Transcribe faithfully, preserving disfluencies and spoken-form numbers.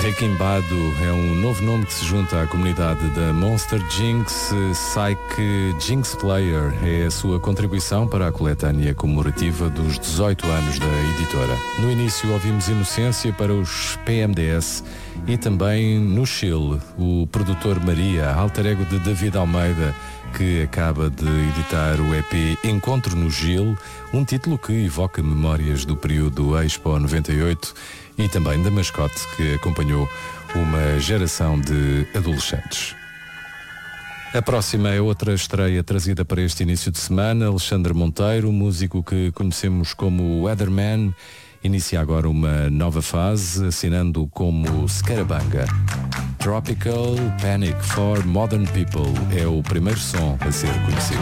Requimbado é um novo nome que se junta à comunidade da Monster Jinx. Psyche Jinx Player é a sua contribuição para a coletânea comemorativa dos dezoito anos da editora. No início ouvimos Inocência para os P M D S e também no Chile, o produtor Maria, alter ego de David Almeida, que acaba de editar o E P Encontro no Gil, um título que evoca memórias do período Expo noventa e oito e também da mascote que acompanhou uma geração de adolescentes. A próxima é outra estreia trazida para este início de semana. Alexandre Monteiro, músico que conhecemos como Weatherman, inicia agora uma nova fase, assinando como Scarabanga. Tropical Panic for Modern People é o primeiro som a ser conhecido.